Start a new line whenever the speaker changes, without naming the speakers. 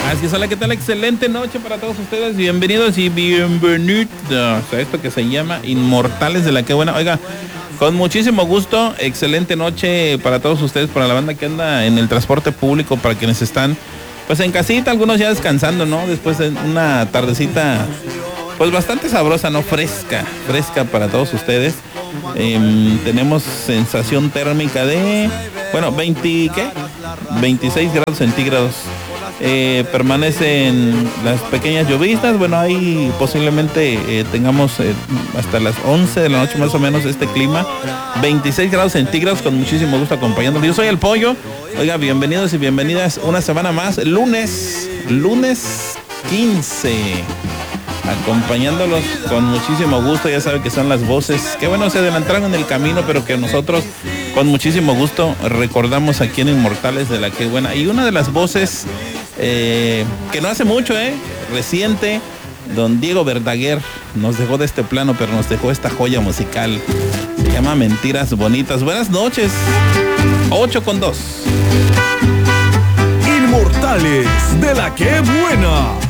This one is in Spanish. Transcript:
Así es, hola, ¿qué tal? Excelente noche para todos ustedes. Bienvenidos y bienvenidos a esto que se llama Inmortales de la Que Buena. Oiga, con muchísimo gusto, excelente noche para todos ustedes, para la banda que anda en el transporte público, para quienes están pues en casita, algunos ya descansando, ¿no? Después de una tardecita pues bastante sabrosa, ¿no? Fresca para todos ustedes. Tenemos sensación térmica de, bueno, 26 grados centígrados. Permanecen las pequeñas lloviznas. Bueno, ahí posiblemente tengamos hasta las 11 de la noche más o menos este clima. 26 grados centígrados, con muchísimo gusto acompañándolos. Yo soy el Pollo. Oiga, bienvenidos y bienvenidas una semana más. Lunes 15. Acompañándolos con muchísimo gusto. Ya saben que son las voces que, bueno, se adelantaron en el camino, pero que nosotros con muchísimo gusto recordamos aquí en Inmortales de la Que Buena. Y una de las voces que no hace mucho, reciente, don Diego Verdaguer nos dejó de este plano, pero nos dejó esta joya musical. Se llama Mentiras Bonitas. Buenas noches. 8:02.
Inmortales de la Que Buena.